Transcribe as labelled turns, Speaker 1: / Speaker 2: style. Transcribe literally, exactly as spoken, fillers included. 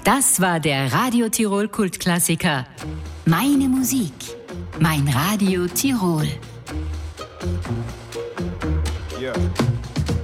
Speaker 1: Das war der Radio Tirol Kultklassiker. Meine Musik, mein Radio Tirol.
Speaker 2: Yeah.